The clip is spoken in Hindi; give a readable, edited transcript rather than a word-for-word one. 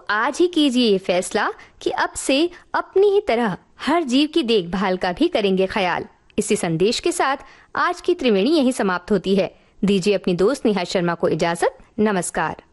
आज ही कीजिए ये फैसला कि अब से अपनी ही तरह हर जीव की देखभाल का भी करेंगे ख्याल। इसी संदेश के साथ आज की त्रिवेणी यहीं समाप्त होती है। दीजिए अपनी दोस्त नेहा शर्मा को इजाजत। नमस्कार।